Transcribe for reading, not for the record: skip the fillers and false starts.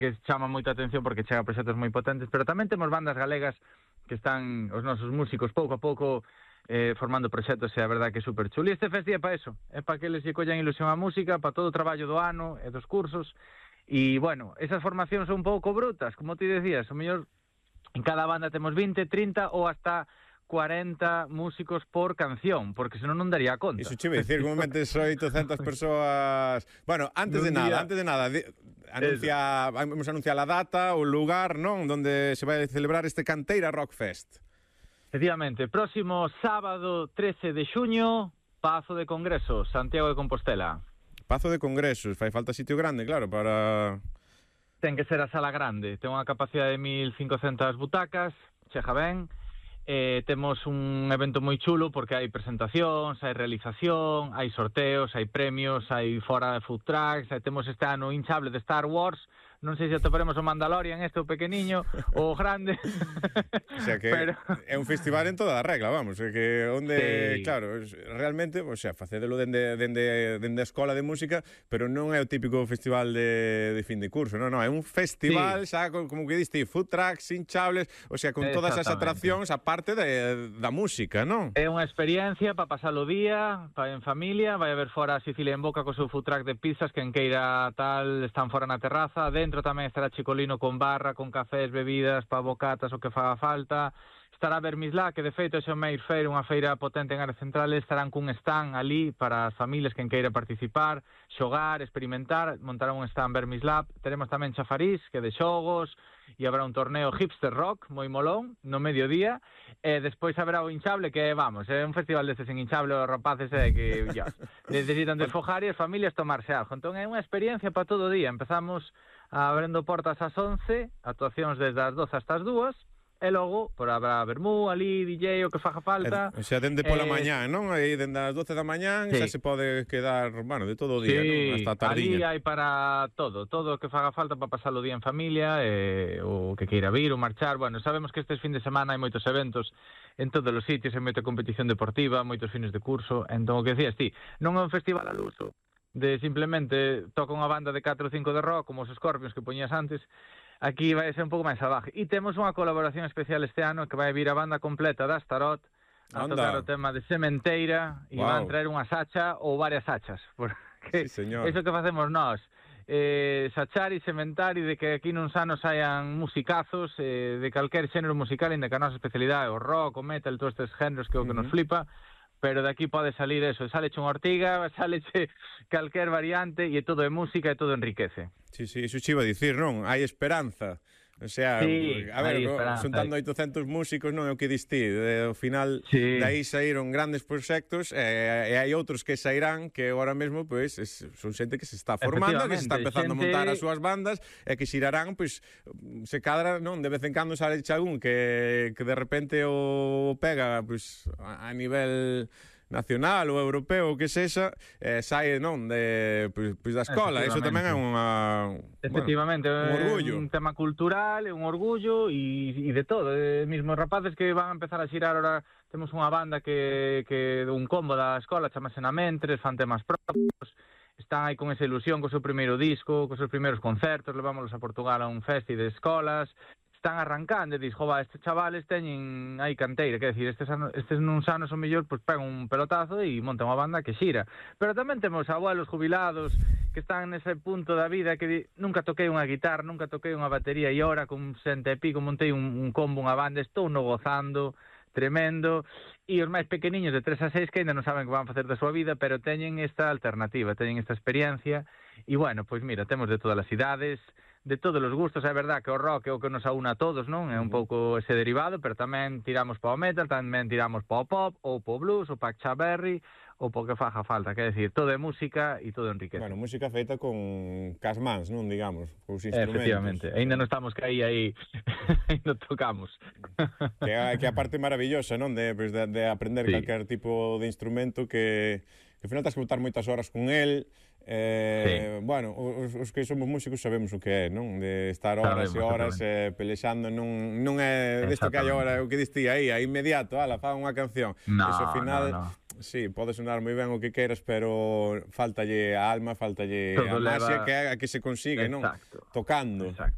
que chama moita atención porque chega a proxectos moi potentes, pero tamén temos bandas galegas que están os nosos músicos pouco a pouco formando proxectos, e a verdade que é super chulo. E este festi é para eso, é para que eles lle collan ilusión á música, para todo o traballo do ano e dos cursos. E, bueno, esas formacións son un pouco brutas, como ti decías, o mellor en cada banda temos 20, 30 ou hasta 40 músicos por canción, porque senón non daría conta. Iso che vai dicir, como metes 800 persoas... Bueno, antes de nada, vamos a anunciar a data, o lugar, non, onde se vai celebrar este Canteira Rock Fest. Efectivamente, próximo sábado 13 de xuño, Pazo de Congresos, Santiago de Compostela. Pazo de Congresos, fai falta sitio grande, claro, para... Ten que ser a sala grande, ten unha capacidade de 1.500 butacas, chega ben. Temos un evento moi chulo porque hai presentacións, hai realización, hai sorteos, hai premios, hai fora de food trucks, temos este ano hinchable de Star Wars. Non sei se atoparemos o Mandalorian, o pequeniño, o grande. O sea que é un festival en toda a regla, vamos, que onde, sí. Claro, realmente, o sea, facedelo dende a escola de música, pero non é o típico festival de fin de curso, non, é un festival, sí. Xa, como que diste, food trucks, hinchables, o sea, con todas as atraccións, aparte da música, non? É unha experiencia para pasar o día, en familia, vai haber fora a Sicilia en Boca co seu food truck de pizzas, quen queira tal, están fora na terraza, dentro tamén estará Chicolino con barra, con cafés, bebidas, pavocatas, o que faga falta. Estará Vermislá, que de feito é o Mair Fair, unha feira potente en áreas centrales, estarán cun stand ali para as familias quen queira participar, xogar, experimentar, montarán un stand Vermislá. Teremos tamén Chafarís, que é de xogos, e habrá un torneo hipster rock moi molón no mediodía, e despois habrá o hinchable, que vamos, é un festival destes en hinchable, os rapaces que ya necesitan desfojar e as familias tomarse algo. Entón é unha experiencia para todo o día. Empezamos abrindo portas ás 11, actuacións desde as 12 hasta as 2, e logo habrá vermú, ali, DJ, o que faga falta. O sea, dende pola mañá, non? Aí dende as 12 da mañá, sí. Xa se pode quedar, bueno, de todo o día, sí, non? Hasta a tardiña. Ali hai para todo o que faga falta para pasar o día en familia, o que queira vir ou marchar. Bueno, sabemos que estes fin de semana hai moitos eventos en todos os sitios, hai moita competición deportiva, moitos fines de curso. Entón, o que decías ti, non é un festival al uso de simplemente toca unha banda de 4 ou 5 de rock, como os Scorpions que poñías antes. Aquí vai ser un pouco máis salvaje. E temos unha colaboración especial este ano que vai vir a banda completa da Astaroth a tocar o tema de Sementeira, e van traer unha sacha ou varias sachas, porque sí, eso que facemos nós, sachar e sementar, e de que aquí nuns anos haian musicazos de calquer xénero musical, inda que a nosa especialidade o rock, o metal, todos estes géneros que é o que nos flipa. Pero de aquí pode salir eso, saleche unha ortiga, saleche calquer variante, e todo é música e todo enriquece. Sí, iso che iba a dicir, non? Hai esperanza. O sea, sí, a ver, xuntando 800 músicos non é o que distí. Ao final, sí. Daí saíron grandes proxectos, e hai outros que sairán que agora mesmo, pois, son xente que se está formando, que se está empezando a montar as súas bandas, e que xirarán, pois, se cadra, non? De vez en cando sale algún que de repente o pega, pois, a nivel nacional ou europeo, o que sexa, sai, non, pois da escola. Iso tamén é unha... Efectivamente, un orgullo. Un tema cultural, un orgullo, e de todo. Mismo rapaces que van a empezar a xirar, ahora temos unha banda que un combo da escola, chamase Namentres, fan temas propios, están aí con esa ilusión, co seu primeiro disco, cos seus primeiros concertos, levámonos a Portugal a un festi de escolas, están arrancando, e dis, jova, estes chavales teñen aí canteira, quer decir, estes nuns anos o mellor, pois pegan un pelotazo e montan unha banda que xira. Pero tamén temos abuelos jubilados que están nese punto da vida que nunca toquei unha guitarra, nunca toquei unha batería, e ahora con 60 e pico montei un combo, unha banda, estou no gozando, tremendo, e os máis pequeniños de 3 a 6 que ainda non saben que van facer da súa vida, pero teñen esta alternativa, teñen esta experiencia, e bueno, pois mira, temos de todas as idades, de todos os gustos. É verdad que o rock é o que nos aúna a todos, non? É un pouco ese derivado, pero tamén tiramos para o metal, tamén tiramos para o pop, ou para o blues, ou para Chuck Berry, ou para o que faja falta. Quer decir, todo é música e todo enriquece. Bueno, música feita con casmans, non? Digamos, os instrumentos. Efectivamente. Ainda non estamos que aí ainda tocamos. Que é a parte maravillosa, non? De aprender calquer tipo de instrumento que ao final tens que botar moitas horas con el. Bueno, os que somos músicos sabemos o que é, non? De estar horas e horas pelexando, non é desto que hai agora, o que diste aí, a inmediato, fa unha canción. Eso ao final, sí, pode sonar moi ben o que queiras, pero faltalle a alma, faltalle a magia que é a que se consigue, non? Tocando. Exacto.